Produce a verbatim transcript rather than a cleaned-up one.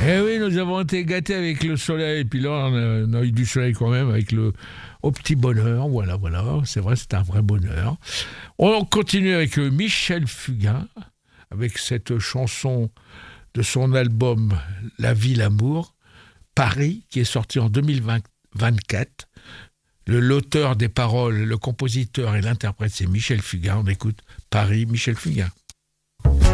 Eh oui, nous avons été gâtés avec le soleil, et puis là, on a, on a eu du soleil quand même, avec le au petit bonheur, voilà, voilà, c'est vrai, c'est un vrai bonheur. On continue avec Michel Fugain, avec cette chanson de son album La vie, l'amour, Paris, qui est sorti en deux mille vingt-quatre. Le, l'auteur des paroles, le compositeur et l'interprète, c'est Michel Fugain. On écoute Paris, Michel Fugain.